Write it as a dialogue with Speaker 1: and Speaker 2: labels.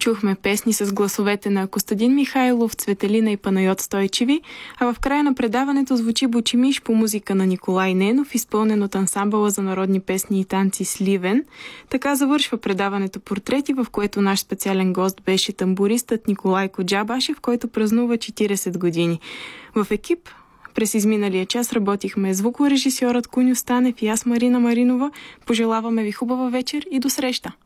Speaker 1: Чухме песни с гласовете на Костадин Михайлов, Цветелина и Панайот Стойчеви, а в края на предаването звучи Бучимиш по музика на Николай Ненов, изпълнен от ансамбъла за народни песни и танци Сливен. Така завършва предаването Портрети, в което наш специален гост беше тамбуристът Николай Коджабашев, който празнува 40 години. В екип през изминалия час работихме звукорежисьорът Куньо Станев и аз, Марина Маринова. Пожелаваме ви хубава вечер и до среща!